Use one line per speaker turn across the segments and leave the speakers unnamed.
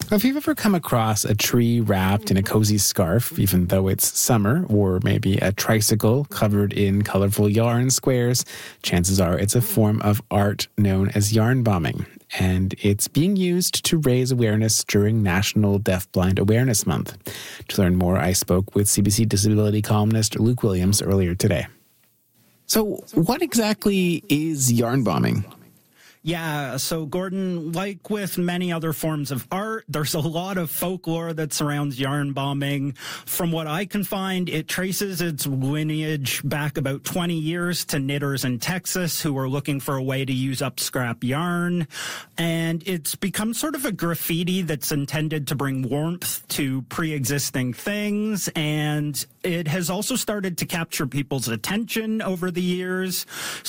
If you've ever come across a tree wrapped in a cozy scarf, even though it's summer, or maybe a tricycle covered in colorful yarn squares, chances are it's a form of art known as yarn bombing. And it's being used to raise awareness during National Deafblind Awareness Month. To learn more, I spoke with CBC Disability columnist Luke Williams earlier today. So what exactly is yarn bombing?
Yeah, so Gordon, like with many other forms of art, there's a lot of folklore that surrounds yarn bombing. From what I can find, it traces its lineage back about 20 years to knitters in Texas who were looking for a way to use up scrap yarn. And it's become sort of a graffiti that's intended to bring warmth to pre-existing things. And it has also started to capture people's attention over the years.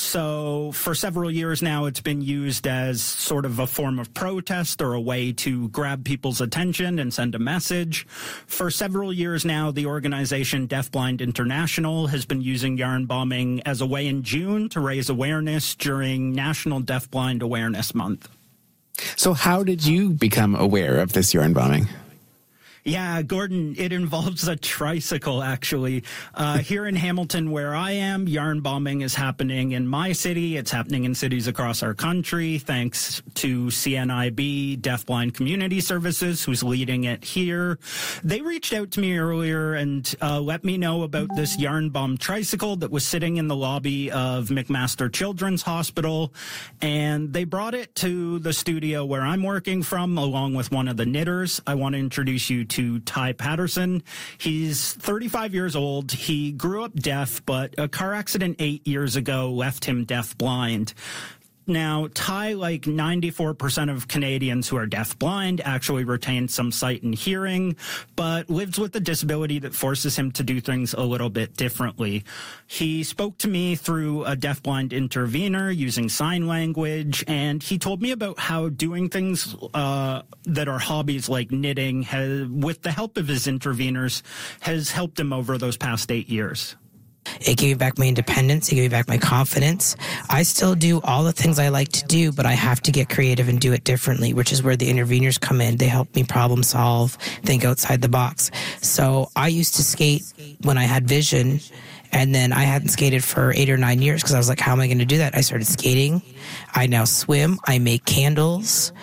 So for several years now, it's been used as sort of a form of protest or a way to grab people's attention and send a message. For several years now, the organization Deafblind International has been using yarn bombing as a way in June to raise awareness during National Deafblind Awareness Month.
So how did you become aware of this yarn bombing?
Yeah, Gordon, it involves a tricycle, actually. Here in Hamilton, where I am, yarn bombing is happening in my city. It's happening in cities across our country, thanks to CNIB, Deafblind Community Services, who's leading it here. They reached out to me earlier and let me know about this yarn bomb tricycle that was sitting in the lobby of McMaster Children's Hospital. And they brought it to the studio where I'm working from, along with one of the knitters. I want to introduce you to Ty Patterson. He's 35 years old. He grew up deaf, but a car accident 8 years ago left him deaf-blind. Now, Ty, like 94% of Canadians who are deaf-blind, actually retains some sight and hearing, but lives with a disability that forces him to do things a little bit differently. He spoke to me through a deaf-blind intervener using sign language, and he told me about how doing things that are hobbies like knitting, with the help of his interveners, has helped him over those past 8 years.
It gave me back my independence. It gave me back my confidence. I still do all the things I like to do, but I have to get creative and do it differently, which is where the interveners come in. They help me problem solve, think outside the box. So I used to skate when I had vision, and then I hadn't skated for 8 or 9 years because I was like, how am I going to do that? I started skating. I now swim. I make candles.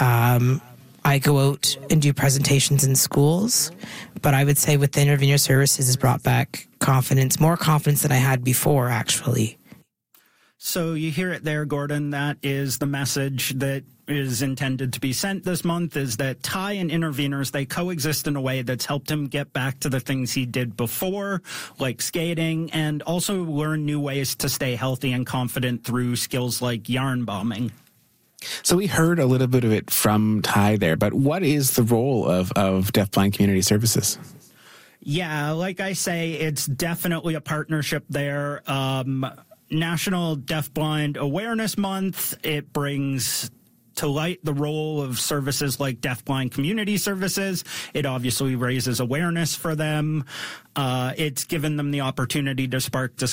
I go out and do presentations in schools, but I would say with the intervener services has brought back confidence, more confidence than I had before, actually.
So you hear it there, Gordon. That is the message that is intended to be sent this month, is that Ty and interveners, they coexist in a way that's helped him get back to the things he did before, like skating, and also learn new ways to stay healthy and confident through skills like yarn bombing.
So we heard a little bit of it from Ty there, but what is the role of Deafblind Community Services?
Yeah, like I say, it's definitely a partnership there. National Deafblind Awareness Month, it brings to light the role of services like Deafblind Community Services. It obviously raises awareness for them. It's given them the opportunity to spark discussion